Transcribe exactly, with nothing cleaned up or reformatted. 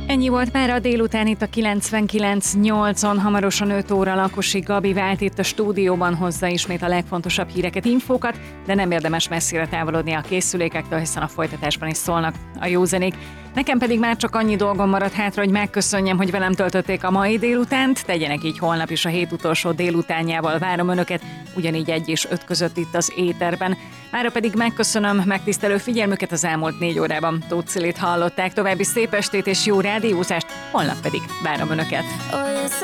Ennyi volt már a délután itt a kilencvenkilenc nyolcon, hamarosan öt óra Lakosi Gabi vált itt a stúdióban, hozza ismét a legfontosabb híreket, infókat, de nem érdemes messzire távolodni a készülékektől, hiszen a folytatásban is szólnak a jó zenék. Nekem pedig már csak annyi dolgom maradt hátra, hogy megköszönjem, hogy velem töltötték a mai délutánt, tegyenek így holnap is a hét utolsó délutánjával, várom önöket, ugyanígy egy és öt között itt az éterben. Mára pedig megköszönöm megtisztelő figyelmüket, az elmúlt négy órában Tóth Cilit hallották, további szép estét és jó rádiózást, holnap pedig várom önöket.